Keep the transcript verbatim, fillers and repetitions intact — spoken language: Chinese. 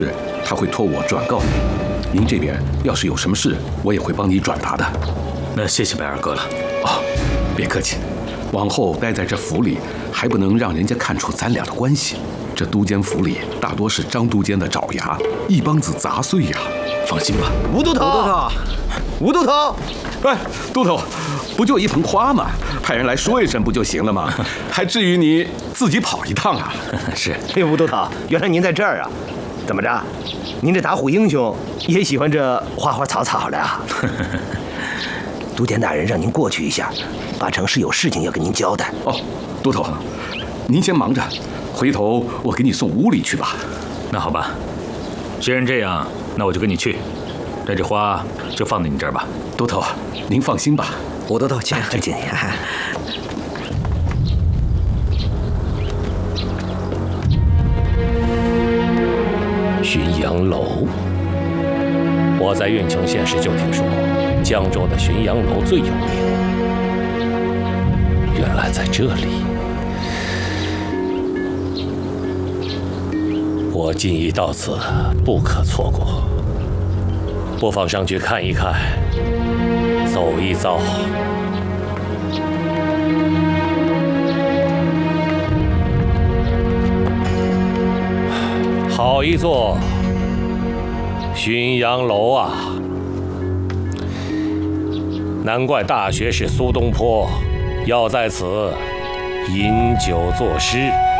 他会托我转告您。您这边要是有什么事，我也会帮你转达的。 那谢谢白二哥了。 哦，别客气。往后待在这府里，还不能让人家看出咱俩的关系。这都监府里大多是张都监的爪牙，一帮子杂碎呀。放心吧， 吴都头，吴都头， 哎，都头，不就一盆花吗？派人来说一声不就行了吗？还至于你自己跑一趟啊？ 是。 哎，吴都头，原来您在这儿啊？怎么着？您这打虎英雄也喜欢这花花草草的啊？都监大人让您过去一下，八成是有事情要跟您交代。 哦，都头，您先忙着，回头我给你送屋里去吧。 那好吧，既然这样，那我就跟你去。这这花就放在你这儿吧。 都头，您放心吧。 吴都头，请再见。 浔阳楼，我在运城县时就听说，江州的浔阳楼最有名。原来在这里，我今已到此，不可错过。不妨上去看一看，走一遭。好一座浔阳楼啊！难怪大学士苏东坡要在此饮酒作诗。